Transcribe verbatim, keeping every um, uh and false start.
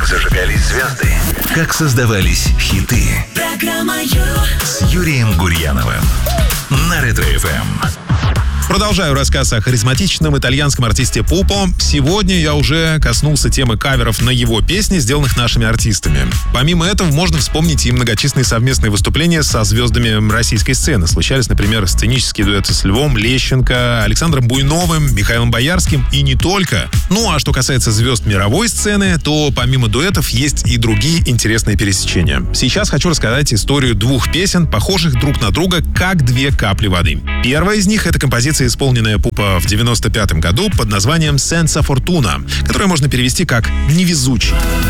Как зажигались звезды, как создавались хиты. Программа с Юрием Гурьяновым на Ретро-эф эм. Продолжаю рассказ о харизматичном итальянском артисте Пупо. Сегодня я уже коснулся темы каверов на его песни, сделанных нашими артистами. Помимо этого, можно вспомнить и многочисленные совместные выступления со звездами российской сцены. Случались, например, сценические дуэты с Львом Лещенко, Александром Буйновым, Михаилом Боярским и не только. Ну а что касается звезд мировой сцены, то помимо дуэтов есть и другие интересные пересечения. Сейчас хочу рассказать историю двух песен, похожих друг на друга, как две капли воды. Первая из них — это композиция, исполненная Пупо в девяносто пятом году под названием «Senza Fortuna», которую можно перевести как «невезучий».